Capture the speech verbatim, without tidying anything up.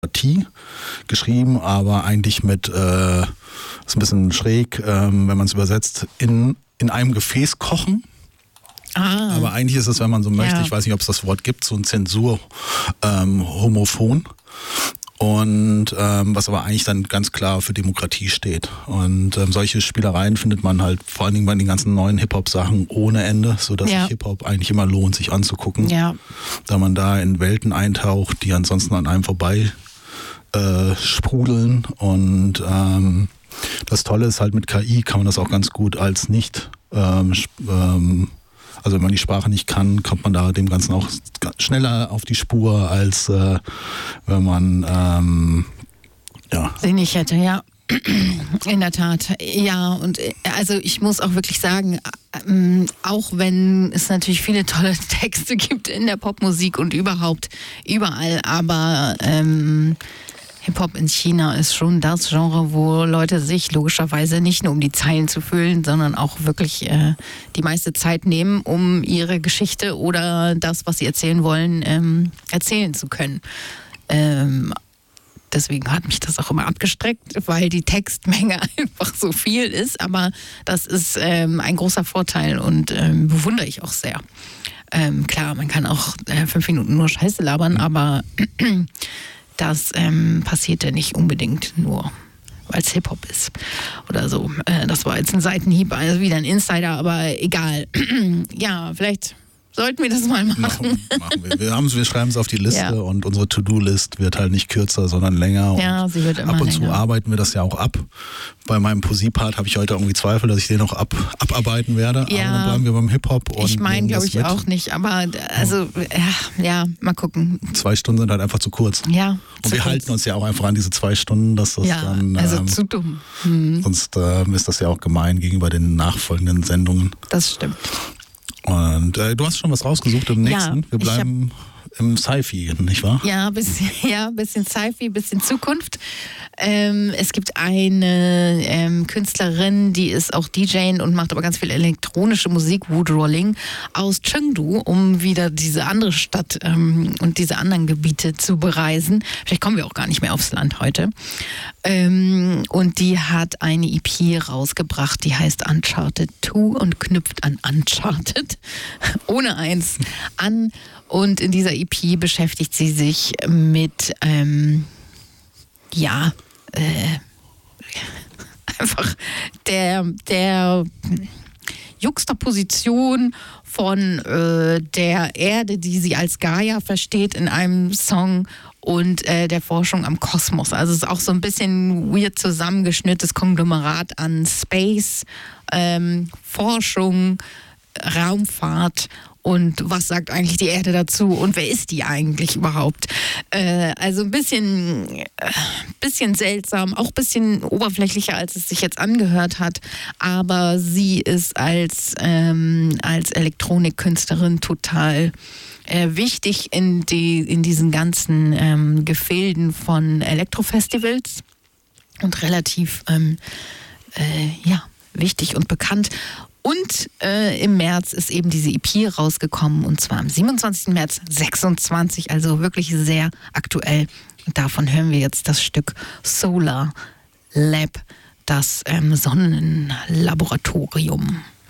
geschrieben, aber eigentlich mit, äh, ist ein bisschen schräg, ähm, wenn man es übersetzt, in, in einem Gefäß kochen. Ah. Aber eigentlich ist es, wenn man so möchte, Ja. ich weiß nicht, ob es das Wort gibt, so ein Zensur-Homophon. Ähm, und ähm, was aber eigentlich dann ganz klar für Demokratie steht. Und ähm, solche Spielereien findet man halt vor allen Dingen bei den ganzen neuen Hip-Hop-Sachen ohne Ende, sodass Ja. sich Hip-Hop eigentlich immer lohnt, sich anzugucken. Ja. Da man da in Welten eintaucht, die ansonsten an einem vorbei äh, sprudeln. Und ähm, das Tolle ist halt, mit K I kann man das auch ganz gut als nicht ähm, ähm, also wenn man die Sprache nicht kann, kommt man da dem Ganzen auch schneller auf die Spur, als äh, wenn man ähm, ja. Sie nicht hätte, ja. In der Tat. Ja, und äh, also ich muss auch wirklich sagen, ähm, auch wenn es natürlich viele tolle Texte gibt in der Popmusik und überhaupt überall, aber ähm, Hip-Hop in China ist schon das Genre, wo Leute sich logischerweise nicht nur um die Zeilen zu füllen, sondern auch wirklich äh, die meiste Zeit nehmen, um ihre Geschichte oder das, was sie erzählen wollen, ähm, erzählen zu können. Ähm, deswegen hat mich das auch immer abgestreckt, weil die Textmenge einfach so viel ist. Aber das ist ähm, ein großer Vorteil und ähm, bewundere ich auch sehr. Ähm, klar, man kann auch äh, fünf Minuten nur Scheiße labern, aber das ähm, passiert ja nicht unbedingt nur, weil es Hip-Hop ist oder so. Äh, das war jetzt ein Seitenhieb, also wieder ein Insider, aber egal. Ja, vielleicht sollten wir das mal machen. Machen, machen wir. Wir, haben's, wir schreiben es auf die Liste, Ja. und unsere To-Do-List wird halt nicht kürzer, sondern länger. Ja, und sie wird immer ab und zu länger. arbeiten wir das ja auch ab. Bei meinem Poesie-Part habe ich heute irgendwie Zweifel, dass ich den noch ab, abarbeiten werde. Ja. Aber dann bleiben wir beim Hip-Hop. Und Ich meine, nehmen glaube das ich mit. auch nicht, aber also, ja, ja, mal gucken. Zwei Stunden sind halt einfach zu kurz. Ja, Und zu wir kurz. halten uns ja auch einfach an diese zwei Stunden, dass das Ja, dann, also ähm, zu dumm. Hm, sonst äh, ist das ja auch gemein gegenüber den nachfolgenden Sendungen. das stimmt. Und äh, du hast schon was rausgesucht im Ja, nächsten. Wir ich hab- bleiben im Sci-Fi, nicht wahr? Ja, bisschen, ja, bisschen Sci-Fi, bisschen Zukunft. Ähm, es gibt eine ähm, Künstlerin, die ist auch D J und macht aber ganz viel elektronische Musik, Wood Rolling, aus Chengdu, um wieder diese andere Stadt ähm, und diese anderen Gebiete zu bereisen. Vielleicht kommen wir auch gar nicht mehr aufs Land heute. Ähm, und die hat eine E P rausgebracht, die heißt Uncharted zwei und knüpft an Uncharted ohne eins an. Und in dieser E P beschäftigt sie sich mit, ähm, ja, äh, einfach der, der Juxtaposition von äh, der Erde, die sie als Gaia versteht in einem Song, und äh, der Forschung am Kosmos. Also es ist auch so ein bisschen weird zusammengeschnittenes Konglomerat an Space, ähm, Forschung, Raumfahrt. Und was sagt eigentlich die Erde dazu? Und wer ist die eigentlich überhaupt? Äh, also ein bisschen, äh, bisschen seltsam, auch ein bisschen oberflächlicher, als es sich jetzt angehört hat. Aber sie ist als, ähm, als Elektronikkünstlerin total äh, wichtig in, die, in diesen ganzen ähm, Gefilden von Elektrofestivals und relativ ähm, äh, ja, wichtig und bekannt. Und äh, im März ist eben diese E P rausgekommen, und zwar am siebenundzwanzigsten März sechsundzwanzig, also wirklich sehr aktuell. Und davon hören wir jetzt das Stück Solar Lab, das ähm, Sonnenlaboratorium.